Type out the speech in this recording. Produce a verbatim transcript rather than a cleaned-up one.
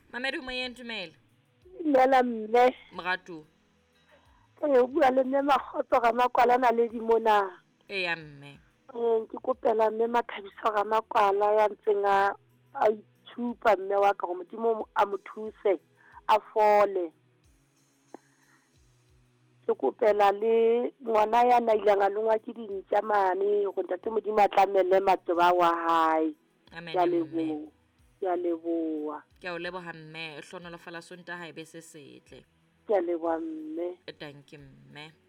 Mamedi mo yen tumele. Nela mme. Moratu. Eh o bua le mme Magotso ga Makwala na le di mona. E ya mme. Eh ke kopela mme Makhabiso ga Makwala ya ntseng a a itshupa mme wa ka go modimo a mo thuse a fole. Ke kopela le ngwana ya na ilang a lengwa ke dintja mane go ntate modimo a tlamelle matsoba wa hae. Amen. Ya leboa. Ya leboa. Ke o leboga mme e hlonolofala sonta ha e be se setle. Ke a leboa mme. Thank you mme.